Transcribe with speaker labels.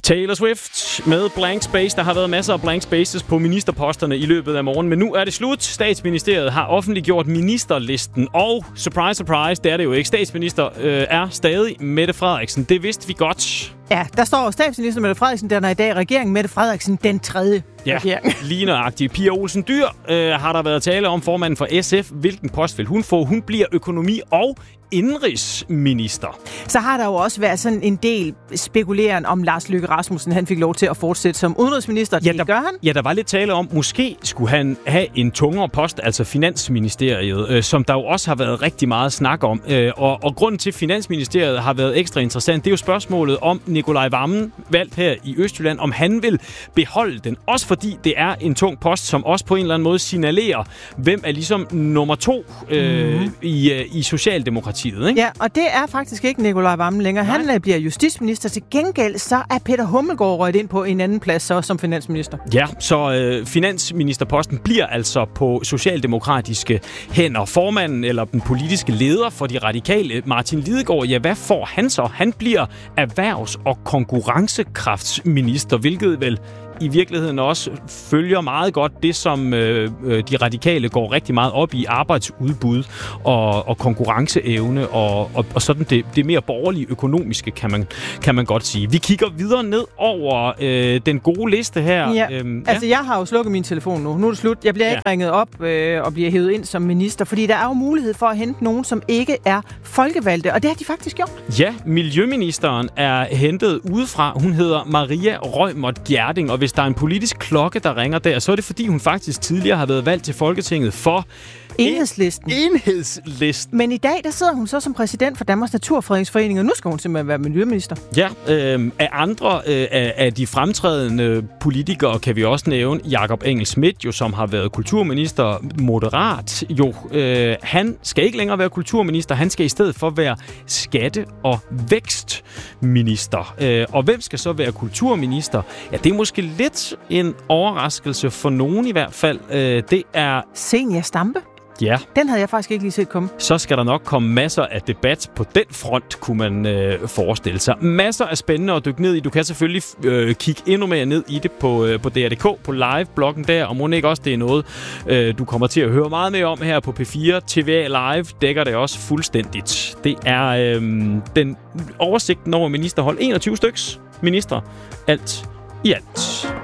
Speaker 1: Taylor Swift med Blank Space. Der har været masser af blank spaces på ministerposterne i løbet af morgen, men nu er det slut. Statsministeriet har offentliggjort ministerlisten, og surprise, surprise, det er det jo ikke. Statsminister er stadig Mette Frederiksen. Det vidste vi godt.
Speaker 2: Ja, der står statsminister Mette Frederiksen, den er i dag regeringen Mette Frederiksen, den tredje regering.
Speaker 1: Lige nøjagtigt. Pia Olsen Dyhr har der været tale om, formanden for SF. Hvilken post vil hun få? Hun bliver økonomi- og indenrigsminister.
Speaker 2: Så har der jo også været sådan en del spekuleren om Lars Løkke Rasmussen. Han fik lov til at fortsætte som udenrigsminister. Det gør han.
Speaker 1: Ja, der var lidt tale om, måske skulle han have en tungere post, altså Finansministeriet, som der jo også har været rigtig meget snak om. Og grunden til, at Finansministeriet har været ekstra interessant, det er jo spørgsmålet om Nicolai Wammen, valgt her i Østjylland, om han vil beholde den. Også fordi det er en tung post, som også på en eller anden måde signalerer, hvem er ligesom nummer 2 i Socialdemokratiet. Ikke?
Speaker 2: Ja, og det er faktisk ikke Nicolai Wammen længere. Nej. Han bliver justitsminister. Til gengæld så er Peter Hummelgaard røget ind på en anden plads så som finansminister.
Speaker 1: Ja, så finansministerposten bliver altså på socialdemokratiske hænder. Formanden eller den politiske leder for de radikale, Martin Lidegaard, ja, hvad får han så? Han bliver erhvervs- og konkurrencekraftsminister, hvilket vel i virkeligheden også følger meget godt det, som de radikale går rigtig meget op i, arbejdsudbud og konkurrenceevne og sådan det mere borgerlige økonomiske, kan man godt sige. Vi kigger videre ned over den gode liste her.
Speaker 2: Ja. Altså, jeg har jo slukket min telefon nu. Nu er det slut. Jeg bliver ikke ringet op og bliver hævet ind som minister, fordi der er jo mulighed for at hente nogen, som ikke er folkevalgte, og det har de faktisk gjort.
Speaker 1: Ja, miljøministeren er hentet udefra. Hun hedder Maria Reumert Gjerding, og hvis der er en politisk klokke, der ringer der, så er det, fordi hun faktisk tidligere har været valgt til Folketinget for Enhedslisten.
Speaker 2: Men i dag, der sidder hun så som præsident for Danmarks Naturfredningsforening, og nu skal hun simpelthen være miljøminister.
Speaker 1: Ja, af andre af de fremtrædende politikere kan vi også nævne Jakob Engel-Schmidt, jo, som har været kulturminister moderat. Han skal ikke længere være kulturminister, han skal i stedet for være skatte- og vækstminister. Og hvem skal så være kulturminister? Ja, det er måske lidt en overraskelse for nogen i hvert fald. Det er
Speaker 2: Zenia Stampe.
Speaker 1: Ja.
Speaker 2: Den havde jeg faktisk ikke lige set komme.
Speaker 1: Så skal der nok komme masser af debat på den front, kunne man forestille sig. Masser af spændende at dykke ned i. Du kan selvfølgelig kigge endnu mere ned i det på DR.dk, på live-bloggen der, og må ikke også det er noget, du kommer til at høre meget mere om her på P4. TVA Live dækker det også fuldstændigt. Det er den oversigten over ministerhold. 21 styks ministre. Alt i alt.